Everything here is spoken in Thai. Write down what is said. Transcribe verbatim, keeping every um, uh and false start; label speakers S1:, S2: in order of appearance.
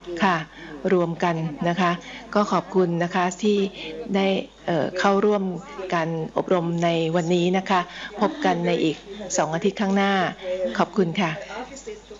S1: ค่ะรวมกันนะคะก็ขอบคุณนะคะที่ได้เอ่อเข้าร่วมการอบรมในวันนี้นะคะพบกันในอีกสองอาทิตย์ข้างหน้าขอบคุณค่ะ